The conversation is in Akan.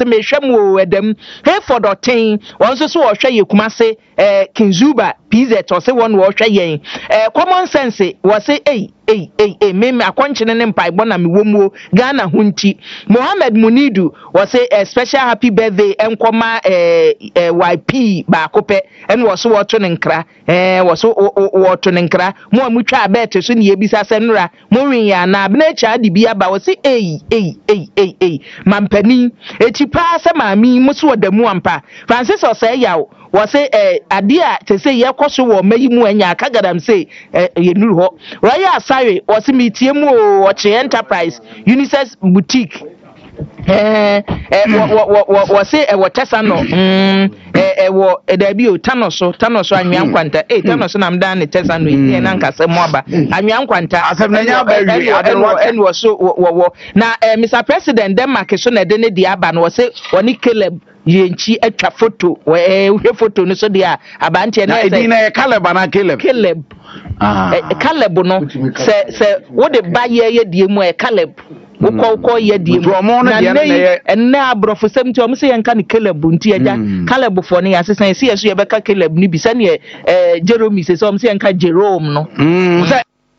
se me hwemu edam Hayford Oten won so wo hwe ye Kumase Kinzuba PZ or say one wo hwe yen common sense wo say me akwanchene ne mpaibɔ na me womuo Ghana hunti Mohammed Munidu wo say special happy birthday enkoma YP ba kope en wo so wo to ne nkra wo so wo to ne nkra mo amutwa abete so ne yebisa senra mo wen ya na abena cha de bia ba wo say mampani eti pa se maami mo so wadamu ampa Francis Oseyawo wo say ade a te say ye koso wo mayi mu anya kagadam say ye nuru ho Royal Asare wo say metie mu o Oche Enterprise Unisex Boutique wo say wo tesano wo edabi o tanoso anwan kwanta tanoso nam dan ne tesano e na nkasa mo aba anwan kwanta asem na nya ba wi and wo so wo na Mr President Denmark so na de ne di aba no wo say oni Caleb yenchi atwa photo we photo no so dia abante na say na Caleb na Caleb Caleb no se wo de ba ye die mu Caleb wokɔ ye die mu na abrofo sem ti o mse yanka ne Caleb nti agya Caleb fo ne yasesan si yeso ye beka Caleb ni bisa ne Jerome se so mse yanka Jerome no